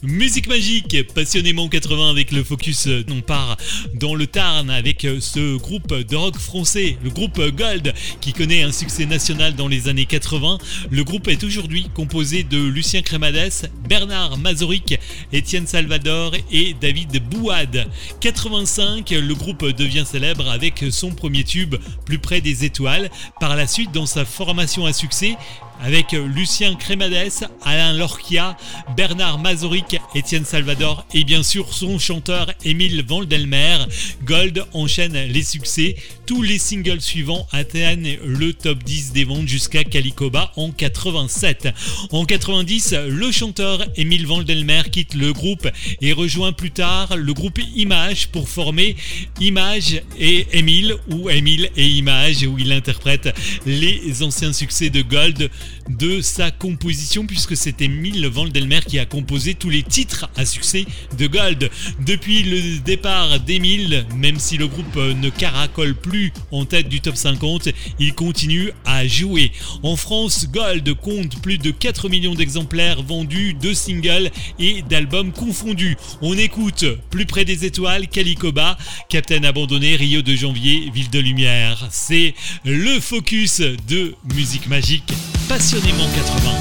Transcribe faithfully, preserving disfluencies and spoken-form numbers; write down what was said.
Musique magique, passionnément quatre-vingts avec le focus. On part dans le Tarn avec ce groupe de rock français, le groupe Gold, qui connaît un succès national dans les années quatre-vingts. Le groupe est aujourd'hui composé de Lucien Crémadès, Bernard Mazoric, Étienne Salvador et David Bouad. quatre-vingt-cinq, le groupe devient célèbre avec son premier tube, Plus près des étoiles. Par la suite, dans sa formation à succès, avec Lucien Crémadès, Alain Lorquia, Bernard Mazoric, Étienne Salvador et bien sûr son chanteur Émile Vandelmer, Gold enchaîne les succès. Tous les singles suivants atteignent le top dix des ventes jusqu'à Calicoba en quatre-vingt-sept. En quatre-vingt-dix, le chanteur Émile Vandelmer quitte le groupe et rejoint plus tard le groupe Image pour former Image et Émile, ou Émile et Image, où il interprète les anciens succès de Gold de sa composition, puisque c'est Émile Vandelmer qui a composé tous les titres à succès de Gold. Depuis le départ d'Émile, même si le groupe ne caracole plus en tête du top cinquante, il continue à jouer. En France, Gold compte plus de quatre millions d'exemplaires vendus, de singles et d'albums confondus. On écoute Plus près des étoiles, Calicoba, Captain abandonné, Rio de janvier, Ville de lumière. C'est le focus de Musique magique, passionnément quatre-vingts.